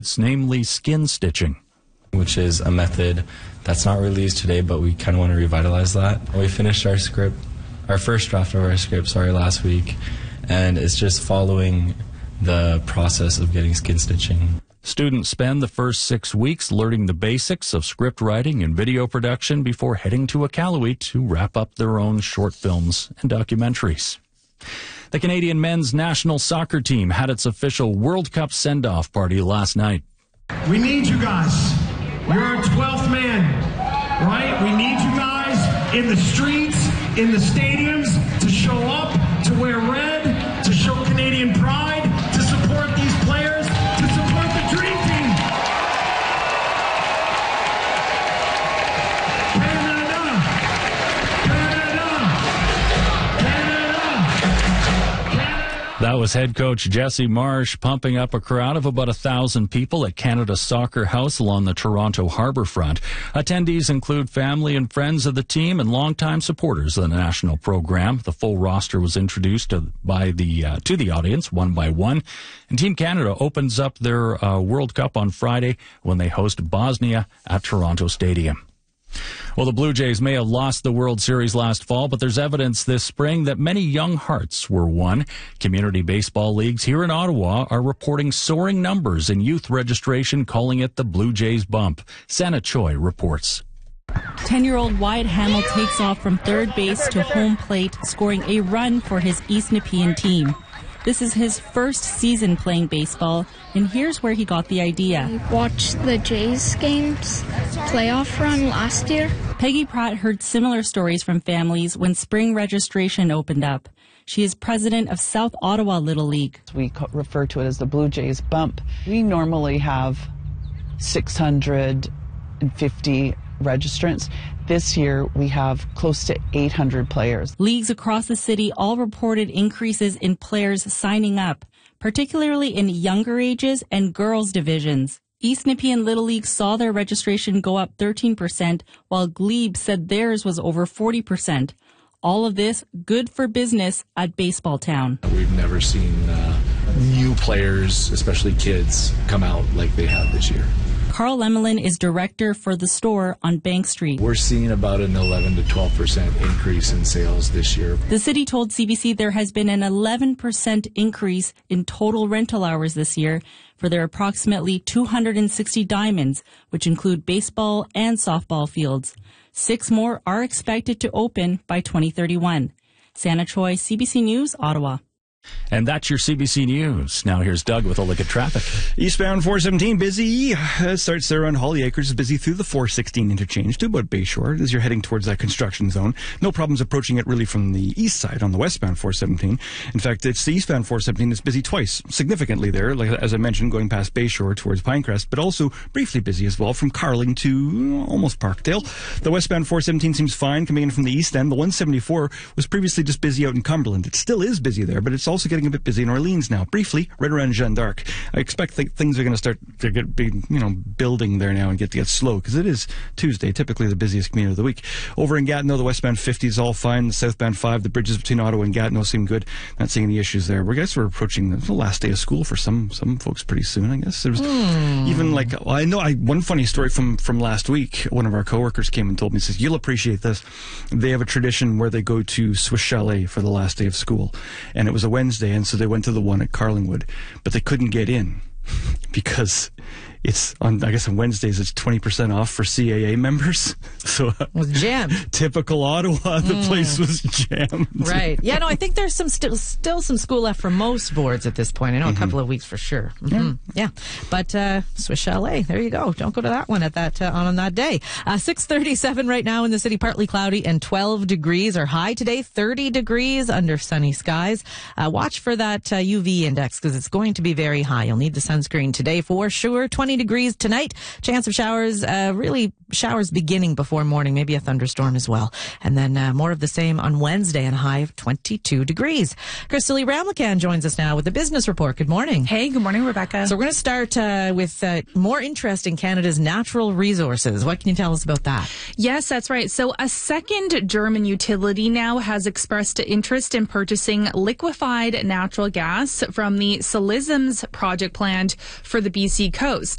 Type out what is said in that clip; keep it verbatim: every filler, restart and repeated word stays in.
It's namely skin stitching, which is a method that's not released today, but we kind of want to revitalize that. We finished our script, our first draft of our script, sorry, last week, and it's just following the process of getting skin stitching. Students spend the first six weeks learning the basics of script writing and video production before heading to Iqaluit to wrap up their own short films and documentaries. The Canadian men's national soccer team had its official World Cup send-off party last night. We need you guys. You're our twelfth man, right? We need you guys in the streets, in the stadiums, to show up, to wear red, to show Canadian pride, to support these players, to support the dream team. Canada! Canada! Canada! That was head coach Jesse Marsh pumping up a crowd of about a thousand people at Canada Soccer House along the Toronto Harbourfront. Attendees include family and friends of the team and longtime supporters of the national program. The full roster was introduced to, by the uh, to the audience one by one. And Team Canada opens up their uh, World Cup on Friday when they host Bosnia at Toronto Stadium. Well, the Blue Jays may have lost the World Series last fall, but there's evidence this spring that many young hearts were won. Community baseball leagues here in Ottawa are reporting soaring numbers in youth registration, calling it the Blue Jays bump. Sana Choi reports. ten-year-old Wyatt Hamill takes off from third base to home plate, scoring a run for his East Nepean team. This is his first season playing baseball, and here's where he got the idea. I watched the Jays games playoff run last year. Peggy Pratt heard similar stories from families when spring registration opened up. She is president of South Ottawa Little League. We refer to it as the Blue Jays bump. We normally have six hundred fifty registrants. This year, we have close to eight hundred players. Leagues across the city all reported increases in players signing up, particularly in younger ages and girls' divisions. East Nepean Little League saw their registration go up thirteen percent, while Glebe said theirs was over forty percent. All of this good for business at Baseball Town. We've never seen uh, new players, especially kids, come out like they have this year. Carl Lemelin is director for the store on Bank Street. We're seeing about an eleven to twelve percent increase in sales this year. The city told C B C there has been an eleven percent increase in total rental hours this year for their approximately two hundred sixty diamonds, which include baseball and softball fields. Six more are expected to open by twenty thirty-one. Sana Choi, C B C News, Ottawa. And that's your C B C News. Now here's Doug with a look at traffic. Eastbound four seventeen, busy. Uh, starts there on Holly Acres, busy through the four sixteen interchange to about Bayshore as you're heading towards that construction zone. No problems approaching it really from the east side on the westbound four seventeen. In fact, it's the eastbound four seventeen that's busy twice, significantly there, like as I mentioned, going past Bayshore towards Pinecrest, but also briefly busy as well from Carling to almost Parkdale. The westbound four seventeen seems fine coming in from the east end. The one seventy-four was previously just busy out in Cumberland. It still is busy there, but it's also getting a bit busy in Orleans now, briefly, right around Jeanne d'Arc. I expect that things are going to start to get big, you know, building there now and get to get slow, because it is Tuesday, typically the busiest community of the week. Over in Gatineau, the westbound fifty is all fine. The southbound five, the bridges between Ottawa and Gatineau seem good. Not seeing any issues there. We guess we're approaching the last day of school for some some folks pretty soon, I guess. There was mm. even like, well, I know, I one funny story from, from last week. One of our coworkers came and told me, says, you'll appreciate this. They have a tradition where they go to Swiss Chalet for the last day of school. And it was a Wednesday, and so they went to the one at Carlingwood, but they couldn't get in because it's on, I guess on Wednesdays, it's twenty percent off for C A A members. So it was jammed. Typical Ottawa, the mm. place was jammed. Right. Yeah, no, I think there's some still still some school left for most boards at this point. I know mm-hmm. a couple of weeks for sure. Mm-hmm. Yeah. yeah. But uh, Swiss Chalet, there you go. Don't go to that one at that uh, on, on that day. Uh, six thirty-seven right now in the city, partly cloudy and twelve degrees are high today, thirty degrees under sunny skies. Uh, watch for that uh, U V index because it's going to be very high. You'll need the sunscreen today for sure. twenty degrees tonight. Chance of showers, uh, really showers beginning before morning, maybe a thunderstorm as well. And then uh, more of the same on Wednesday and a high of twenty-two degrees. Crystal Ramlakan joins us now with the business report. Good morning. Hey, good morning, Rebecca. So we're going to start uh, with uh, more interest in Canada's natural resources. What can you tell us about that? Yes, that's right. So a second German utility now has expressed interest in purchasing liquefied natural gas from the Silesims project planned for the B C coast.